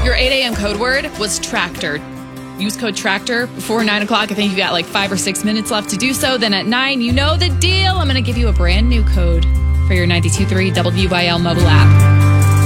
Your 8 a.m. code word was tractor. Use code TRACTOR before 9 o'clock. I think you got like 5 or 6 minutes left to do so. Then at 9, you know the deal. I'm going to give you a brand new code for your 92.3 WYL mobile app.